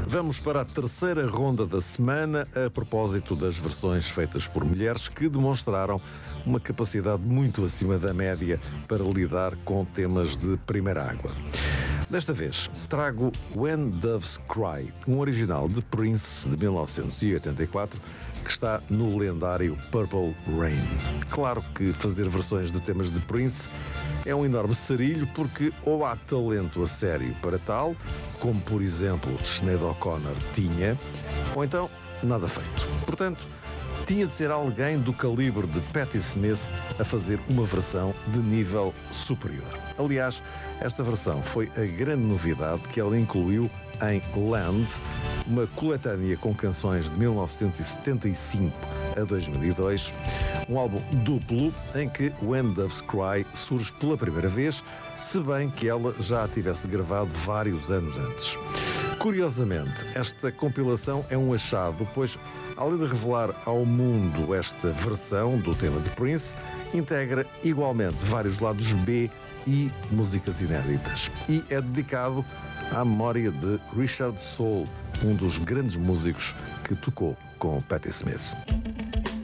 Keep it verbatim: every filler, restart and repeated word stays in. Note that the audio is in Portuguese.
Vamos para a terceira ronda da semana a propósito das versões feitas por mulheres que demonstraram uma capacidade muito acima da média para lidar com temas de primeira água. Desta vez, trago When Doves Cry, um original de Prince de mil novecentos e oitenta e quatro, que está no lendário Purple Rain. Claro que fazer versões de temas de Prince é um enorme sarilho, porque ou há talento a sério para tal, como por exemplo Sinéad O'Connor tinha, ou então nada feito. Portanto, tinha de ser alguém do calibre de Patti Smith a fazer uma versão de nível superior. Aliás, esta versão foi a grande novidade que ela incluiu em Land, uma coletânea com canções de mil novecentos e setenta e cinco a dois mil e dois, um álbum duplo em que When Doves Cry surge pela primeira vez, se bem que ela já a tivesse gravado vários anos antes. Curiosamente, esta compilação é um achado, pois, além de revelar ao mundo esta versão do tema de Prince, integra igualmente vários lados B e músicas inéditas. E é dedicado à memória de Richard Soul, um dos grandes músicos que tocou com Patti Smith.